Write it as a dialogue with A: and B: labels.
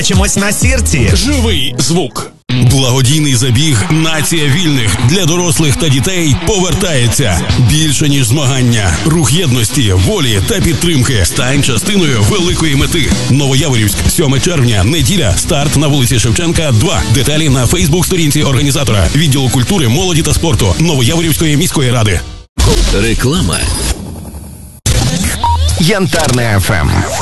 A: Чимось на серці.
B: Живий звук.
C: Благодійний забіг «Нація вільних» для дорослих та дітей повертається. Більше, ніж змагання. Рух єдності, волі та підтримки. Стань частиною великої мети. Новояворівськ, 7 червня, неділя. Старт на вулиці Шевченка, 2. Деталі на Фейсбук-сторінці організатора. Відділу культури, молоді та спорту Новояворівської міської ради.
D: Реклама.
E: Янтарне ФМ.